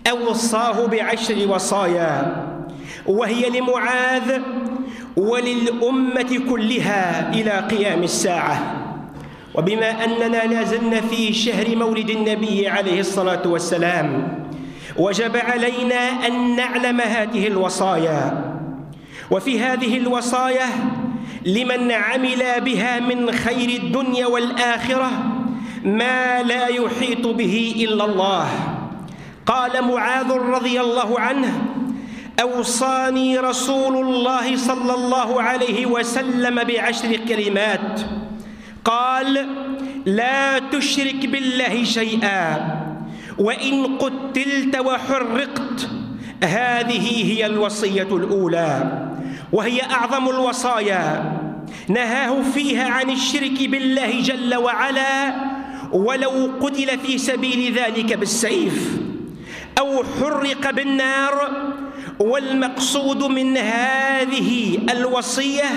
أوصاه ب10 وصايا، وهي لمعاذ وللأمة كلها إلى قيام الساعة. وبما أننا لازلنا في شهر مولد النبي عليه الصلاة والسلام، وجب علينا أن نعلم هذه الوصايا. وفي هذه الوصايا لمن عمل بها من خير الدنيا والآخرة ما لا يحيط به إلا الله. قال معاذ رضي الله عنه: أوصاني رسول الله صلى الله عليه وسلم ب10 كلمات. قال: لا تشرك بالله شيئا، وإن قتلت وحرقت. هذه هي الوصية الأولى، وهي أعظم الوصايا، نهاه فيها عن الشرك بالله جل وعلا ولو قتل في سبيل ذلك بالسيف أو حرق بالنار. والمقصود من هذه الوصية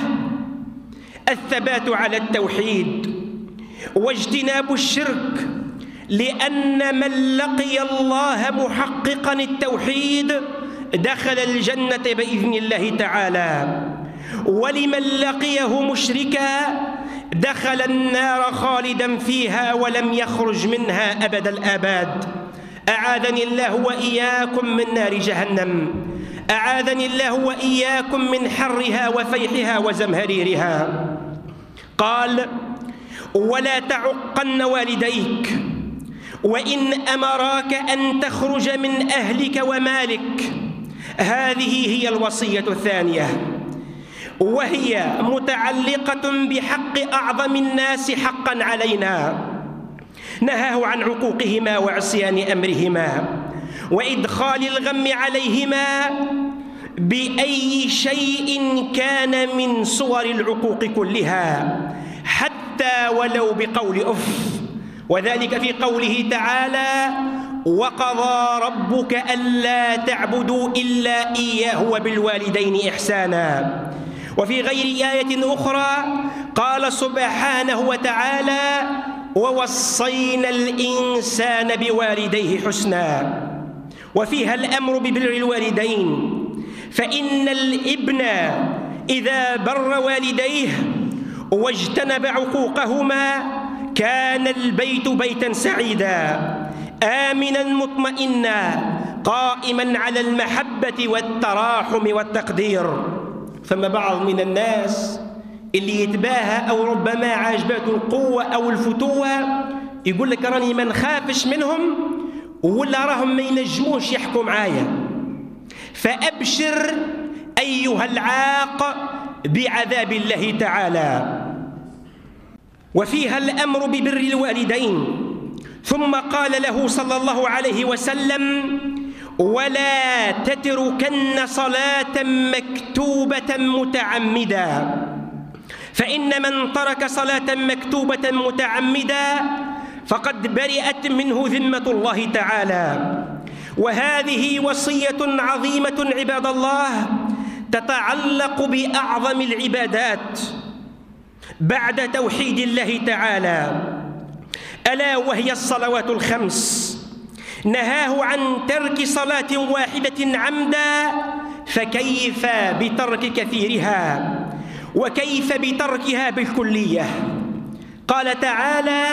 الثبات على التوحيد واجتناب الشرك، لأن من لقي الله محققا التوحيد دخل الجنة بإذن الله تعالى، ولمن لقيه مشركا دخل النار خالدا فيها ولم يخرج منها أبد الآباد. أعاذني الله وإياكم من نار جهنم، أعاذني الله وإياكم من حرها وفيحها وزمهريرها. قال: ولا تعقن والديك وإن أمراك أن تخرج من أهلك ومالك. هذه هي الوصية الثانية، وهي متعلقة بحق أعظم الناس حقا علينا، نهاه عن عقوقهما وعصيان أمرهما وإدخال الغم عليهما بأي شيء كان من صور العقوق كلها، حتى ولو بقول أف. وذلك في قوله تعالى: وقضى ربك ألا تعبدوا إلا إياه وبالوالدين إحسانا. وفي غير آية أخرى قال سبحانه وتعالى: ووصينا الإنسان بوالديه حسنا. وفيها الأمر ببر الوالدين، فإن الابن إذا بر والديه واجتنب عقوقهما كان البيت بيتا سعيدا آمنا مطمئنا قائما على المحبة والتراحم والتقدير. ثم بعض من الناس اللي يتباهى أو ربما عاجبته القوة أو الفتوة يقول لك راني ما نخافش منهم ولا راهم ما ينجموش يحكوا معايا. فأبشر أيها العاق بعذاب الله تعالى. وفيها الأمر ببر الوالدين. ثم قال له صلى الله عليه وسلم: ولا تتركن صلاة مكتوبة متعمدا، فإن من ترك صلاة مكتوبة متعمدا فقد برئت منه ذمة الله تعالى. وهذه وصية عظيمة عباد الله تتعلق بأعظم العبادات بعد توحيد الله تعالى، ألا وهي الصلوات الخمس. نهاه عن ترك صلاة واحدة عمدا، فكيف بترك كثيرها، وكيف بتركها بالكلية؟ قال تعالى: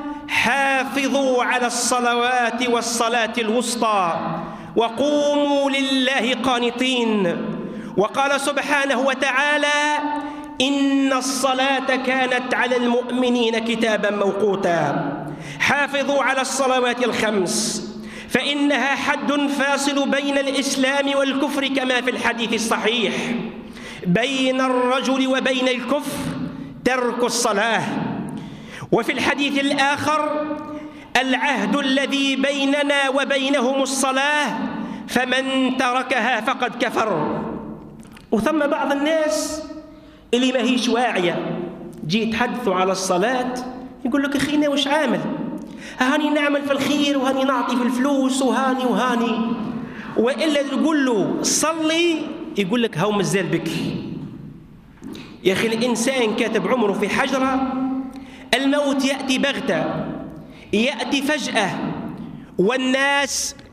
حافظوا على الصلوات والصلاة الوسطى وقوموا لله قانتين. وقال سبحانه وتعالى: إن الصلاة كانت على المؤمنين كتابا موقوتا. حافظوا على الصلوات الخمس، فإنها حد فاصل بين الإسلام والكفر، كما في الحديث الصحيح: بين الرجل وبين الكفر ترك الصلاة. وفي الحديث الآخر: العهد الذي بيننا وبينهم الصلاة، فمن تركها فقد كفر. وثم بعض الناس اللي ما هيش واعية جي تحدثوا على الصلاة يقول لك: أخينا وش عامل؟ هاني نعمل في الخير وهاني نعطي في الفلوس وهاني وإلا تقول له صلي يقول لك هاو مازال بك. يا أخي الإنسان كاتب عمره في حجرة، الموت يأتي بغتة، يأتي فجأة، والناس